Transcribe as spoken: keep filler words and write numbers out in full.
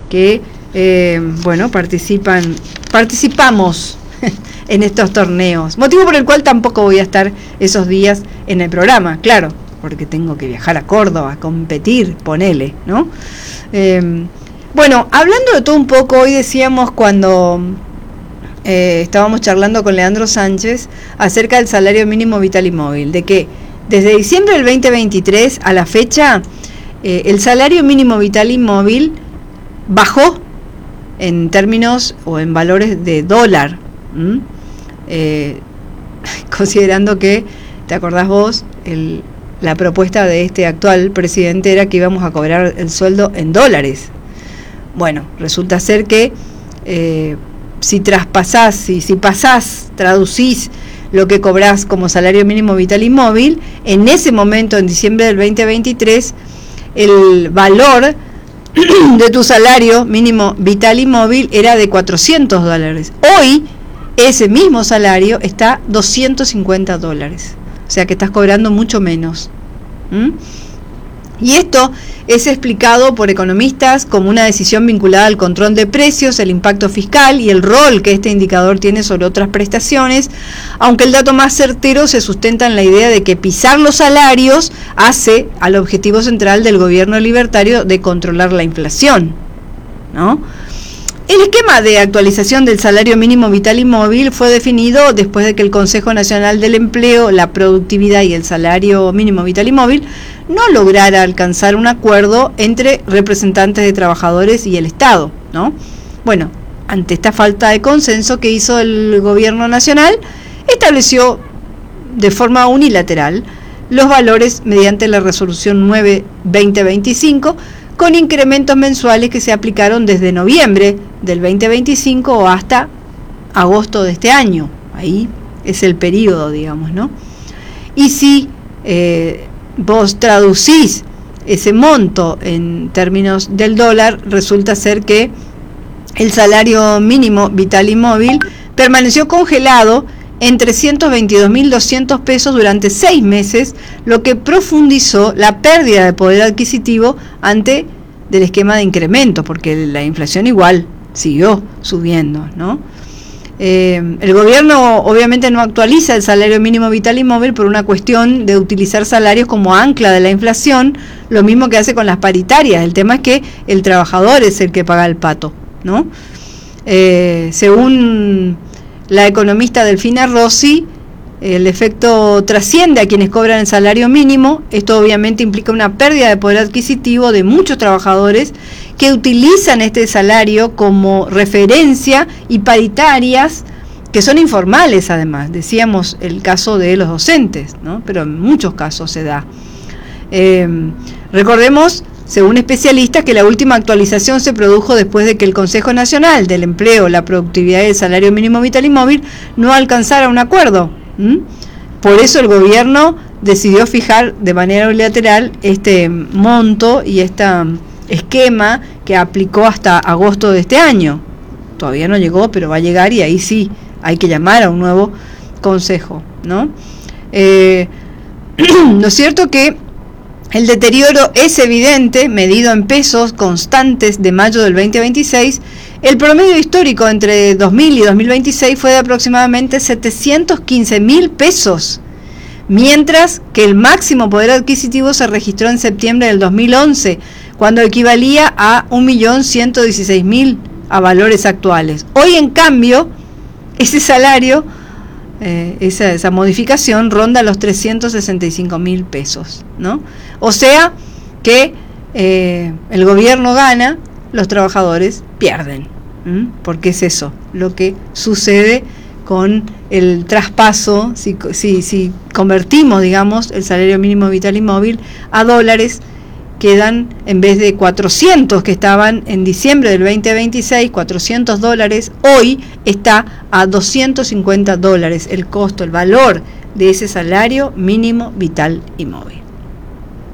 que, eh, bueno, participan, participamos en estos torneos, motivo por el cual tampoco voy a estar esos días en el programa, claro, porque tengo que viajar a Córdoba, a competir, ponele, ¿no? Eh, bueno, hablando de todo un poco, hoy decíamos cuando eh, estábamos charlando con Leandro Sánchez acerca del salario mínimo vital y móvil, de que desde diciembre del veinte veintitrés a la fecha, eh, el salario mínimo vital y móvil bajó en términos o en valores de dólar, ¿Mm? Eh, considerando que, ¿te acordás vos? El, la propuesta de este actual presidente era que íbamos a cobrar el sueldo en dólares. Bueno, resulta ser que eh, si traspasás, si, si pasás, traducís lo que cobrás como salario mínimo vital y móvil, en ese momento, en diciembre del veinte veintitrés, el valor de tu salario mínimo vital y móvil era de cuatrocientos dólares. Hoy ese mismo salario está doscientos cincuenta dólares, o sea que estás cobrando mucho menos. ¿Mm? Y esto es explicado por economistas como una decisión vinculada al control de precios, el impacto fiscal y el rol que este indicador tiene sobre otras prestaciones, aunque el dato más certero se sustenta en la idea de que pisar los salarios hace al objetivo central del gobierno libertario de controlar la inflación, ¿no? El esquema de actualización del salario mínimo vital y móvil fue definido después de que el Consejo Nacional del Empleo, la Productividad y el Salario Mínimo Vital y Móvil no lograra alcanzar un acuerdo entre representantes de trabajadores y el Estado, ¿no? Bueno, ante esta falta de consenso que hizo el gobierno nacional, estableció de forma unilateral los valores mediante la resolución nueve veinte veinticinco, con incrementos mensuales que se aplicaron desde noviembre del veinte veinticinco hasta agosto de este año. Ahí es el periodo, digamos, ¿no? Y si eh, vos traducís ese monto en términos del dólar, resulta ser que el salario mínimo vital y móvil permaneció congelado en trescientos veintidós mil doscientos pesos durante seis meses, lo que profundizó la pérdida de poder adquisitivo ante del esquema de incremento, porque la inflación igual siguió subiendo, ¿no? Eh, el gobierno obviamente no actualiza el salario mínimo vital y móvil por una cuestión de utilizar salarios como ancla de la inflación, lo mismo que hace con las paritarias. El tema es que el trabajador es el que paga el pato, ¿no? Eh, según la economista Delfina Rossi, el efecto trasciende a quienes cobran el salario mínimo. Esto obviamente implica una pérdida de poder adquisitivo de muchos trabajadores que utilizan este salario como referencia y paritarias que son informales además. Decíamos el caso de los docentes, ¿no? Pero en muchos casos se da. Eh, recordemos, según especialistas, que la última actualización se produjo después de que el Consejo Nacional del Empleo, la Productividad y el Salario Mínimo Vital y Móvil no alcanzara un acuerdo. ¿Mm? Por eso el gobierno decidió fijar de manera unilateral este monto y este esquema que aplicó hasta agosto de este año. Todavía no llegó, pero va a llegar y ahí sí hay que llamar a un nuevo consejo, ¿no? Eh, ¿no es cierto que el deterioro es evidente, medido en pesos constantes de mayo del veinte veintiséis? El promedio histórico entre dos mil y dos mil veintiséis fue de aproximadamente setecientos quince mil pesos, mientras que el máximo poder adquisitivo se registró en septiembre del dos mil once, cuando equivalía a un millón ciento dieciséis mil a valores actuales. Hoy, en cambio, ese salario, eh, esa, esa modificación ronda los trescientos sesenta y cinco mil pesos, ¿no? O sea que eh, el gobierno gana, los trabajadores pierden. ¿Mm? Porque es eso lo que sucede con el traspaso. Si, si, si convertimos, digamos, el salario mínimo vital y móvil a dólares, quedan, en vez de cuatrocientos que estaban en diciembre del veinte veintiséis, cuatrocientos dólares, hoy está a doscientos cincuenta dólares el costo, el valor de ese salario mínimo vital y móvil.